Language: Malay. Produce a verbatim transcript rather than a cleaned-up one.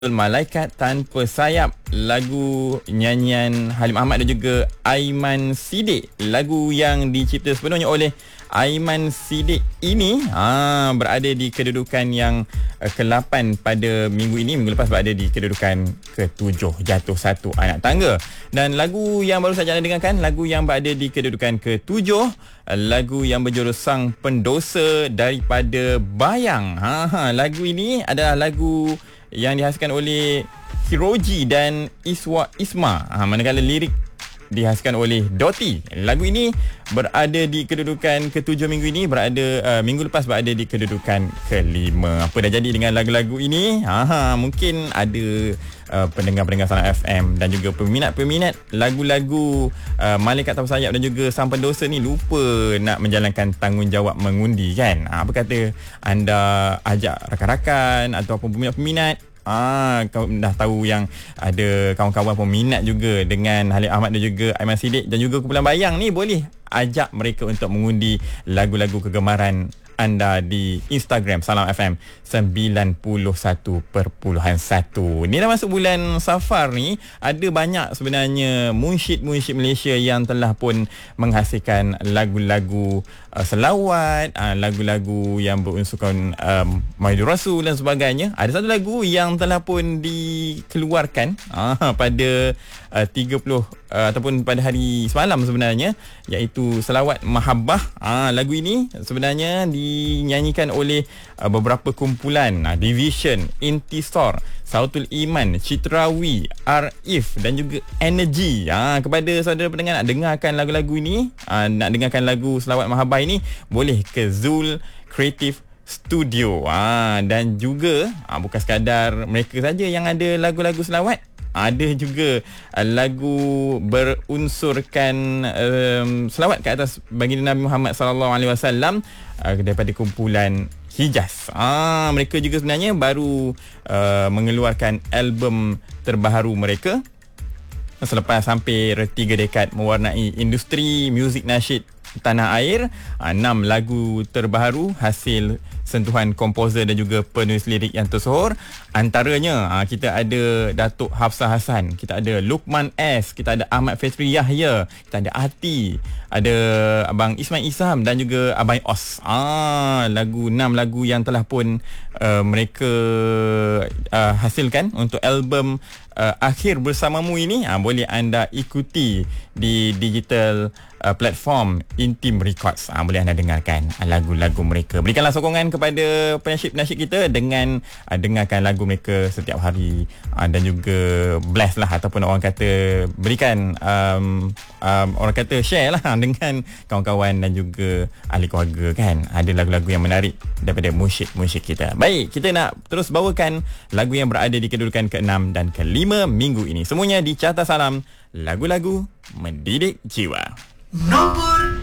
Malaikat Tanpa Sayap, lagu nyanyian Halim Ahmad dan juga Aiman Siddiq. Lagu yang dicipta sepenuhnya oleh Aiman Siddiq ini ha, berada di kedudukan yang uh, ke lapan pada minggu ini. Minggu lepas berada di kedudukan ke tujuh, jatuh satu anak tangga. Dan lagu yang baru saja anda dengarkan, lagu yang berada di kedudukan ke tujuh, lagu yang berjudul Sang Pendosa daripada Bayang. Ha, ha, lagu ini adalah lagu yang dihasilkan oleh Hiroji dan Iswa Isma. Ha, manakala lirik dihasilkan oleh Doti. Lagu ini berada di kedudukan ketujuh minggu ini, berada uh, minggu lepas berada di kedudukan kelima. Apa dah jadi dengan lagu-lagu ini? Ha, ha mungkin ada uh, pendengar-pendengar Salam F M dan juga peminat-peminat lagu-lagu uh, Malaikat Tanpa Sayap dan juga Sang Pendosa ni lupa nak menjalankan tanggungjawab mengundi kan. Ha, apa kata anda ajak rakan-rakan ataupun peminat-peminat, Ah, kau dah tahu yang ada kawan-kawan peminat juga dengan Halim Ahmad dan juga Aiman Siddiq dan juga Kumpulan Bayang ni, boleh ajak mereka untuk mengundi lagu-lagu kegemaran anda di Instagram Salam F M sembilan puluh satu perpuluhan satu. Ni dah masuk bulan Safar ni, ada banyak sebenarnya munsyid-munsyid Malaysia yang telah pun menghasilkan lagu-lagu uh, selawat, uh, lagu-lagu yang berunsurkan um, Maulidur Rasul dan sebagainya. Ada satu lagu yang telah pun dikeluarkan uh, pada uh, tiga puluh uh, ataupun pada hari semalam sebenarnya, iaitu Selawat Mahabbah. Uh, lagu ini sebenarnya dinyanyikan oleh uh, beberapa kumpulan, uh, Division, Intisar, Sautul Iman, Citrawi, Arif dan juga Energy. Ha, kepada saudara pendengar nak dengarkan lagu-lagu ini, ha, nak dengarkan lagu Selawat Mahabbah ini, boleh ke Zul Creative Studio. Ha, dan juga ha, bukan sekadar mereka saja yang ada lagu-lagu selawat, ada juga uh, lagu berunsurkan um, selawat ke atas baginda Nabi Muhammad sallallahu alaihi wasallam uh, daripada kumpulan Hijaz. Ah, mereka juga sebenarnya baru uh, mengeluarkan album terbaru mereka selepas hampir tiga dekad mewarnai industri muzik nasyid tanah air. Enam lagu terbaru hasil sentuhan komposer dan juga penulis lirik yang tersohor. Antaranya kita ada Datuk Hafsah Hassan, kita ada Luqman S, kita ada Ahmad Fetri Yahya, kita ada Ati, ada Abang Ismail Isham dan juga Abai Os. Ah, lagu enam lagu yang telah pun uh, mereka uh, hasilkan untuk album uh, Akhir Bersamamu ini. Ah, boleh anda ikuti di digital uh, platform Intim Records. Ah, boleh anda dengarkan uh, lagu-lagu mereka. Berikanlah sokongan kepada penyasyid-penyasyid kita dengan uh, dengarkan lagu mereka setiap hari, uh, dan juga bless lah, ataupun orang kata berikan um, um, orang kata share lah dengan kawan-kawan dan juga ahli keluarga kan. Ada lagu-lagu yang menarik daripada munsyid-munsyid kita. Baik, kita nak terus bawakan lagu yang berada di kedudukan keenam dan kelima minggu ini. Semuanya di Carta Salam, lagu-lagu mendidik jiwa. Nombor